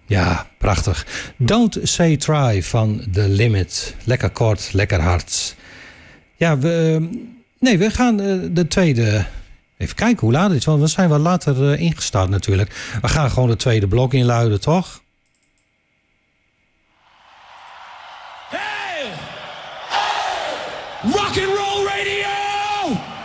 Ja, prachtig. Don't Say Try van The Limit. Lekker kort, lekker hard. Ja, we gaan de tweede... Even kijken hoe laat het is, want we zijn wel later ingestart natuurlijk. We gaan gewoon de tweede blok inluiden, toch? Hey! Rock and roll radio!